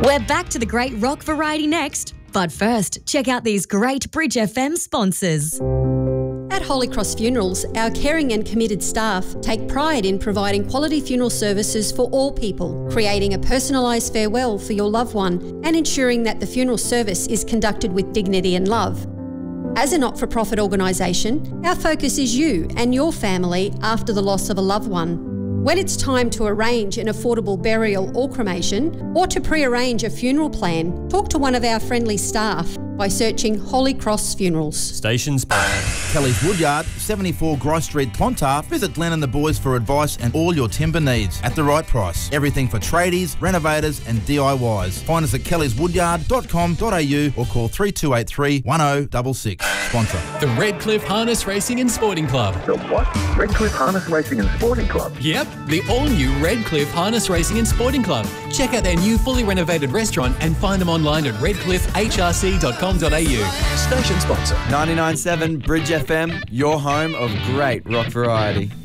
We're back to the great rock variety next. But first, check out these great Bridge FM sponsors. At Holy Cross Funerals, our caring and committed staff take pride in providing quality funeral services for all people, creating a personalised farewell for your loved one and ensuring that the funeral service is conducted with dignity and love. As a not-for-profit organisation, our focus is you and your family after the loss of a loved one. When it's time to arrange an affordable burial or cremation, or to pre-arrange a funeral plan, talk to one of our friendly staff by searching Holy Cross Funerals. Station sponsor. Kelly's Woodyard, 74 Grice Street, Clontarf. Visit Glenn and the boys for advice and all your timber needs at the right price. Everything for tradies, renovators and DIYs. Find us at kellyswoodyard.com.au or call 3283 1066. Sponsor. The Redcliffe Harness Racing and Sporting Club. The what? Redcliffe Harness Racing and Sporting Club? Yep, the all-new Redcliffe Harness Racing and Sporting Club. Check out their new fully renovated restaurant and find them online at redcliffehrc.com.au. Station sponsor. 99.7 Bridge FM, your home of great rock variety.